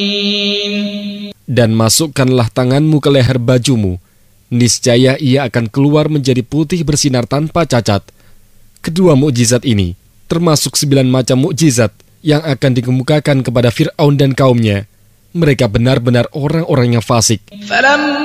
Dan masukkanlah tanganmu ke leher bajumu, niscaya ia akan keluar menjadi putih bersinar tanpa cacat. Kedua mukjizat ini termasuk 9 macam mukjizat yang akan dikemukakan kepada Fir'aun dan kaumnya. Mereka benar-benar orang-orang yang fasik.